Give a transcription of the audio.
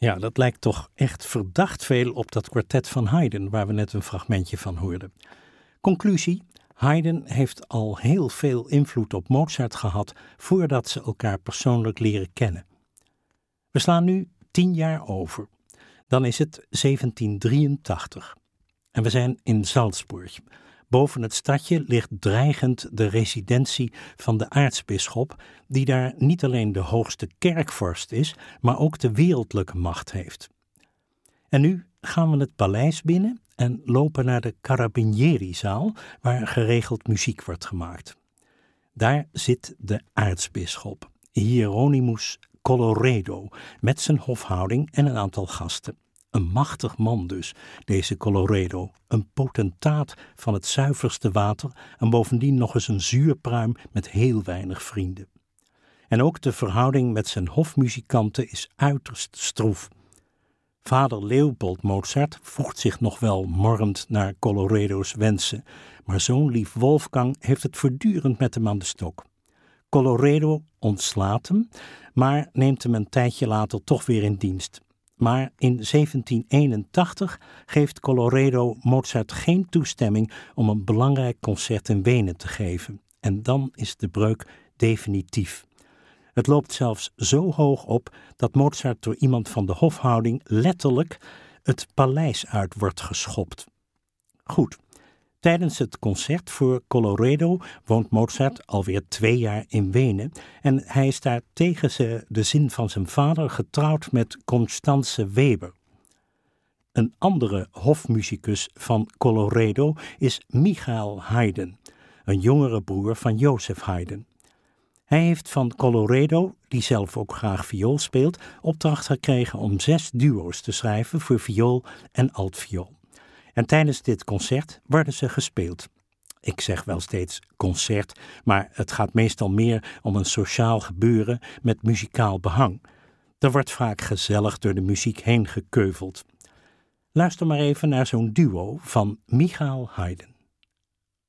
Ja, dat lijkt toch echt verdacht veel op dat kwartet van Haydn, waar we net een fragmentje van hoorden. Conclusie: Haydn heeft al heel veel invloed op Mozart gehad voordat ze elkaar persoonlijk leren kennen. We slaan nu 10 jaar over. Dan is het 1783. En we zijn in Salzburg. Boven het stadje ligt dreigend de residentie van de aartsbisschop, die daar niet alleen de hoogste kerkvorst is, maar ook de wereldlijke macht heeft. En nu gaan we het paleis binnen en lopen naar de Carabinieri-zaal, waar geregeld muziek wordt gemaakt. Daar zit de aartsbisschop, Hieronymus Colloredo, met zijn hofhouding en een aantal gasten. Een machtig man dus, deze Colloredo, een potentaat van het zuiverste water en bovendien nog eens een zuurpruim met heel weinig vrienden. En ook de verhouding met zijn hofmuzikanten is uiterst stroef. Vader Leopold Mozart voegt zich nog wel morrend naar Colloredo's wensen, maar zoon lief Wolfgang heeft het voortdurend met hem aan de stok. Colloredo ontslaat hem, maar neemt hem een tijdje later toch weer in dienst. Maar in 1781 geeft Colloredo Mozart geen toestemming om een belangrijk concert in Wenen te geven. En dan is de breuk definitief. Het loopt zelfs zo hoog op dat Mozart door iemand van de hofhouding letterlijk het paleis uit wordt geschopt. Goed, tijdens het concert voor Colloredo woont Mozart alweer 2 jaar in Wenen en hij is daar tegen de zin van zijn vader getrouwd met Constanze Weber. Een andere hofmuzikus van Colloredo is Michael Haydn, een jongere broer van Joseph Haydn. Hij heeft van Colloredo, die zelf ook graag viool speelt, opdracht gekregen om 6 duo's te schrijven voor viool en altviool. En tijdens dit concert worden ze gespeeld. Ik zeg wel steeds concert, maar het gaat meestal meer om een sociaal gebeuren met muzikaal behang. Er wordt vaak gezellig door de muziek heen gekeuveld. Luister maar even naar zo'n duo van Michael Haydn.